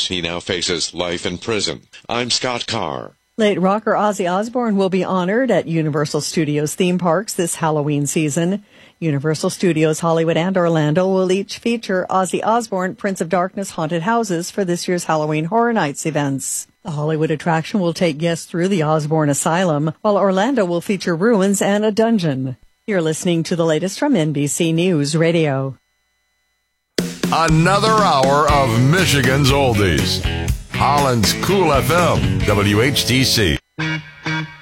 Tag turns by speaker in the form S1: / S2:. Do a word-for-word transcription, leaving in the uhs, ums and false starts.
S1: He now faces life in prison. I'm Scott Carr.
S2: Late rocker Ozzy Osbourne will be honored at Universal Studios theme parks this Halloween season. Universal Studios Hollywood and Orlando will each feature Ozzy Osbourne, Prince of Darkness haunted houses for this year's Halloween Horror Nights events. The Hollywood attraction will take guests through the Osbourne Asylum, while Orlando will feature ruins and a dungeon. You're listening to the latest from N B C News Radio.
S3: Another hour of Michigan's Oldies. Holland's Cool F M, W H T C.